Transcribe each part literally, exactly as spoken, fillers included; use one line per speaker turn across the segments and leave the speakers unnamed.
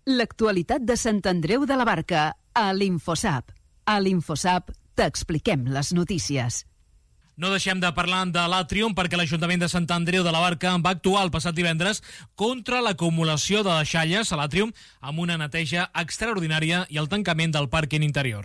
L'actualitat de Sant Andreu de la Barca, a l'Infosap. A l'Infosap t'expliquem les notícies.
No deixem de parlar de l'Àtrium perquè l'Ajuntament de Sant Andreu de la Barca va actuar el passat divendres contra l'acumulació de deixalles a l'Àtrium amb una neteja extraordinària i el tancament del pàrquing interior.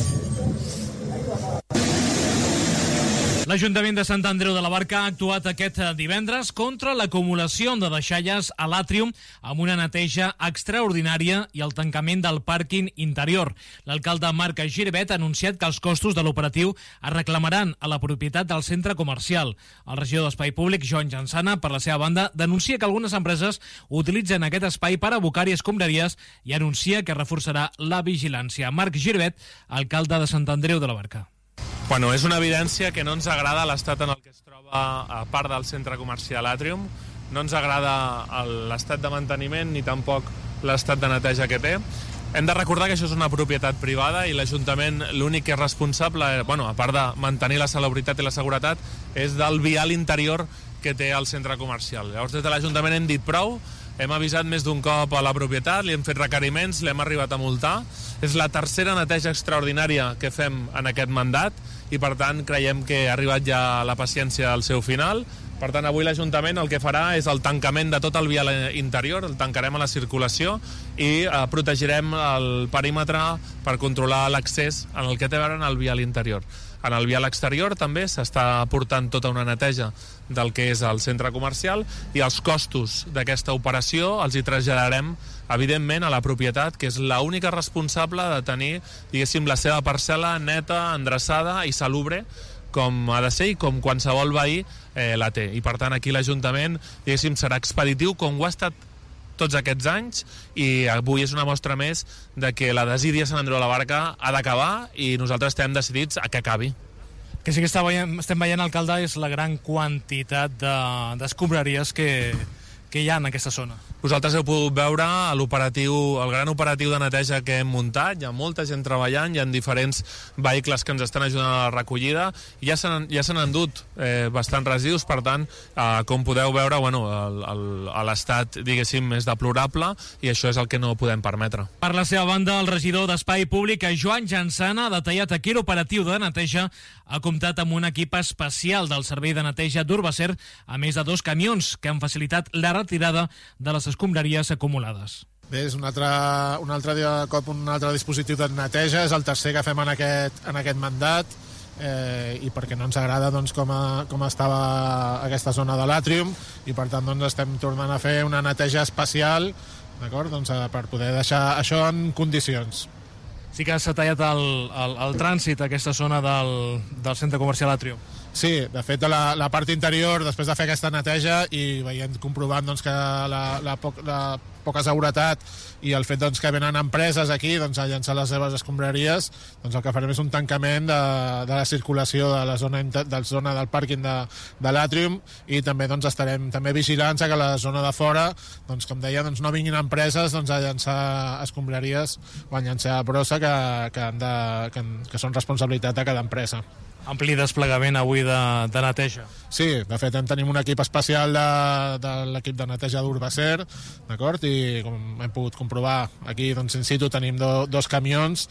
L'Ajuntament de Sant Andreu de la Barca ha actuat aquest divendres contra l'acumulació de deixalles a l'Àtrium amb una neteja extraordinària i el tancament del pàrquing interior. L'alcalde Marc Giribet ha anunciat que els costos de l'operatiu es reclamaran a la propietat del centre comercial. El regidor d'Espai Públic, Joan Jansana, per la seva banda, denuncia que algunes empreses utilitzen aquest espai per abocar-hi escombraries i anuncia que reforçarà la vigilància. Marc Giribet, alcalde de Sant Andreu de la Barca.
Bueno, és una evidència que no ens agrada l'estat en el que es troba a part del centre comercial Àtrium, no ens agrada l'estat de manteniment ni tampoc l'estat de neteja que té. Hem de recordar que això és una propietat privada i l'Ajuntament l'únic que és responsable, bueno, a part de mantenir la salubritat i la seguretat, és del vial interior que té el centre comercial. Llavors, des de l'Ajuntament hem dit prou, hem avisat més d'un cop a la propietat, li hem fet requeriments, l'hem arribat a multar. És la tercera neteja extraordinària que fem en aquest mandat i, per tant, creiem que ha arribat ja la paciència al seu final. Per tant, avui l'Ajuntament el que farà és el tancament de tot el vial interior, el tancarem a la circulació i eh, protegirem el perímetre per controlar l'accés en el que té a veure en el vial interior. En el vial exterior també s'està portant tota una neteja del que és el centre comercial i els costos d'aquesta operació els hi traslladarem, evidentment, a la propietat, que és l'única responsable de tenir, diguéssim, la seva parcel·la neta, endreçada i salubre, com ha de ser i com qualsevol veí eh, la té. I, per tant, aquí l'Ajuntament, diguéssim, serà expeditiu com ho ha estat tots aquests anys i avui és una mostra més de que la desídia Sant Andreu de la Barca ha d'acabar i nosaltres estem decidits a que acabi.
Que sí que està veient, estem veient, alcalde, és la gran quantitat d'escombraries de, que, que hi ha en aquesta zona.
Vosaltres heu pogut veure l'operatiu, el gran operatiu de neteja que hem muntat, hi ha molta gent treballant, hi ha diferents vehicles que ens estan ajudant a la recollida, i ja s'han ja s'han endut eh, bastants residus, per tant, eh, com podeu veure, bueno, l'estat, diguéssim, és deplorable, i això és el que no podem permetre.
Per la seva banda, el regidor d'Espai Públic, Joan Jansana, ha detallat que l'operatiu de neteja ha comptat amb un equip especial del Servei de Neteja d'Urbacer, a més de dos camions que han facilitat la retirada de les escombraries acumulades.
Bé, és un altre, un altre cop un altre dispositiu de neteja, és el tercer que fem en aquest, en aquest mandat, eh, i perquè no ens agrada doncs, com, a, com estava aquesta zona de l'Àtrium, i per tant doncs, estem tornant a fer una neteja especial, d'acord, doncs, per poder deixar això en condicions.
Sí que s'ha tallat el, el, el trànsit a aquesta zona del, del centre comercial Àtrium.
Sí, de fet, la, la part interior, després de fer aquesta neteja i veient, comprovant doncs, que la, la, poc, la poca seguretat i el fet doncs, que venen empreses aquí doncs, a llançar les seves escombraries, doncs el que farem és un tancament de, de la circulació de la zona, de la zona del pàrquing de, de l'Àtrium, i també doncs, estarem també vigilants a que la zona de fora, doncs, com deia, doncs, no vinguin empreses doncs, a llançar escombraries o a llançar brossa que, que, han de, que, que són responsabilitat de cada empresa.
Ampli desplegament avui de, de neteja.
Sí, de fet tenim un equip especial de, de l'equip de neteja d'Urbacer, d'acord? I com hem pogut comprovar aquí, doncs, in situ tenim do, dos camions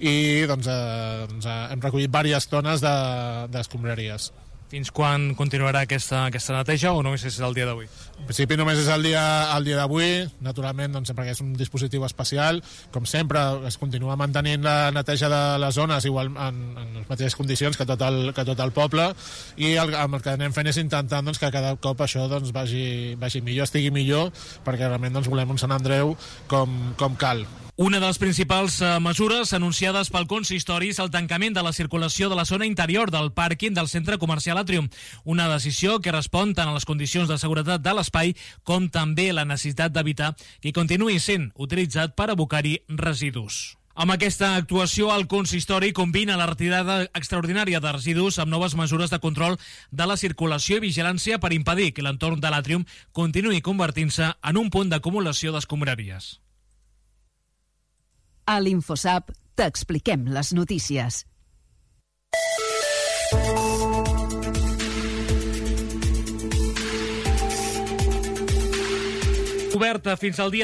i doncs, eh, doncs, eh, hem recollit diverses tones d'escombraries. De,
Fins quan continuarà aquesta, aquesta neteja o només és el dia d'avui?
En principi només és el dia, el dia d'avui, naturalment, doncs, perquè és un dispositiu especial. Com sempre, es continua mantenint la neteja de les zones igual en, en les mateixes condicions que tot el, que tot el poble, i el, el que anem fent és intentant doncs, que cada cop això doncs, vagi, vagi millor, estigui millor, perquè realment doncs, volem un Sant Andreu com, com cal.
Una de les principals eh, mesures anunciades pel consistori és el tancament de la circulació de la zona interior del pàrquing del centre comercial Àtrium, una decisió que respon tant a les condicions de seguretat de l'espai com també la necessitat d'evitar que continuï sent utilitzat per abocar-hi residus. Amb aquesta actuació, el consistori combina la retirada extraordinària de residus amb noves mesures de control de la circulació i vigilància per impedir que l'entorn de l'Àtrium continuï convertint-se en un punt d'acumulació d'escombraries.
A l'Infosap t'expliquem les notícies.
Oberta fins al dia